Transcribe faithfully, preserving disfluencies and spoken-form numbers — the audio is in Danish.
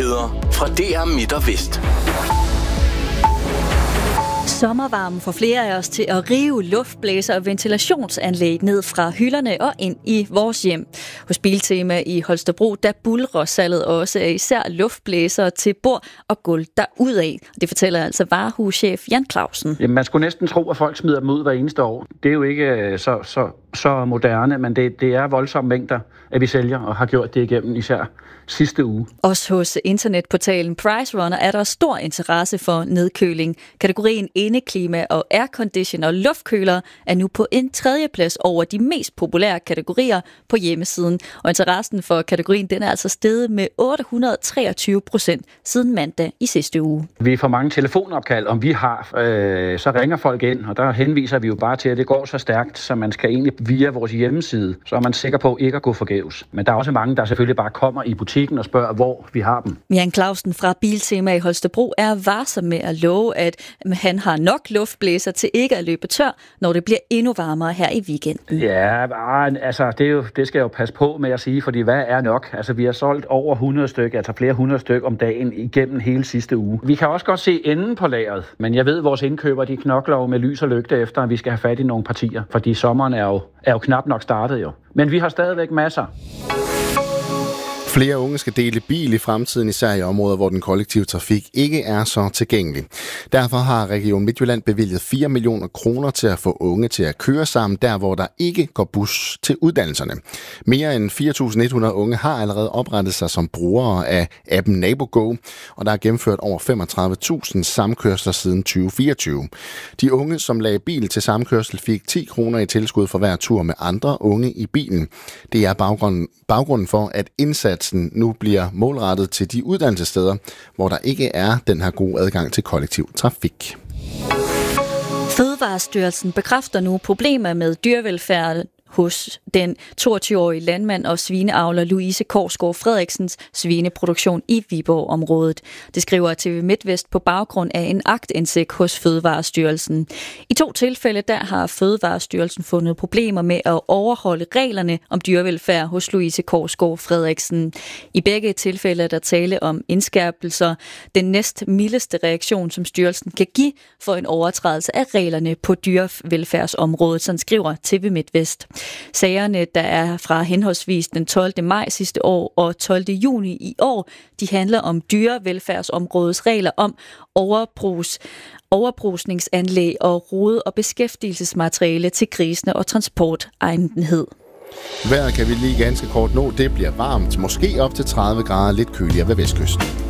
Nyheder fra D R Midt og Vest. Sommervarmen får flere af os til at rive luftblæser og ventilationsanlæg ned fra hylderne og ind i vores hjem. Hos Biltema i Holstebro, der buldrer salget også af især luftblæser til bord og gulv derudad. Det fortæller altså varehuschef Jan Clausen. Jamen, man skulle næsten tro, at folk smider dem ud hver eneste år. Det er jo ikke så, så, så moderne, men det, det er voldsomme mængder, at vi sælger og har gjort det igennem især sidste uge. Også hos internetportalen PriceRunner er der stor interesse for nedkøling. Kategorien indeklima og aircondition og luftkøler er nu på en tredjeplads over de mest populære kategorier på hjemmesiden. Og interessen for kategorien den er altså steget med otte hundrede og treogtyve procent siden mandag i sidste uge. Vi får mange telefonopkald, om vi har. Øh, så ringer folk ind, og der henviser vi jo bare til, at det går så stærkt, så man skal egentlig via vores hjemmeside, så er man sikker på ikke at gå forgæves. Men der er også mange, der selvfølgelig bare kommer i butikken og spørger, hvor vi har dem. Jan Clausen fra Biltema i Holstebro er varsom med at love, at han har nok luftblæser til ikke at løbe tør, når det bliver endnu varmere her i weekenden. Ja, altså det, er jo, det skal jeg jo passe på med at sige, fordi hvad er nok? Altså vi har solgt over hundrede stykker, altså flere hundrede stykker om dagen igennem hele sidste uge. Vi kan også godt se enden på lageret, men jeg ved, at vores indkøber de knokler jo med lys og lygte efter, at vi skal have fat i nogle partier, fordi sommeren er jo, er jo knap nok startet jo. Men vi har stadigvæk masser. Flere unge skal dele bil i fremtiden, især i områder, hvor den kollektive trafik ikke er så tilgængelig. Derfor har Region Midtjylland bevilget fire millioner kroner til at få unge til at køre sammen, der hvor der ikke går bus til uddannelserne. Mere end fire tusind et hundrede unge har allerede oprettet sig som brugere af appen NaboGo, og der er gennemført over femogtredive tusind samkørsler siden tyve fireogtyve. De unge, som lagde bil til samkørsel, fik ti kroner i tilskud for hver tur med andre unge i bilen. Det er baggrunden, baggrunden for, at indsats nu bliver målrettet til de uddannelsessteder, hvor der ikke er den her gode adgang til kollektiv trafik. Fødevarestyrelsen bekræfter nu problemer med dyrevelfærd hos den toogtyve-årige landmand og svineavler Louise Korsgaard Frederiksens svineproduktion i Viborg-området. Det skriver T V MidtVest på baggrund af en aktindsigt hos Fødevarestyrelsen. I to tilfælde der har Fødevarestyrelsen fundet problemer med at overholde reglerne om dyrevelfærd hos Louise Korsgaard Frederiksen. I begge tilfælde er der tale om indskærpelser, den næst mildeste reaktion, som styrelsen kan give for en overtrædelse af reglerne på dyrevelfærdsområdet, sådan skriver T V MidtVest. Sagerne, der er fra henholdsvis den tolvte maj sidste år og tolvte juni i år, de handler om dyrevelfærdsområdets regler om overbrugs, overbrusningsanlæg og rode- og beskæftigelsesmateriale til grisene og transportegnethed. Vejret kan vi lige ganske kort nå. Det bliver varmt, måske op til tredive grader, lidt køligere ved vestkysten.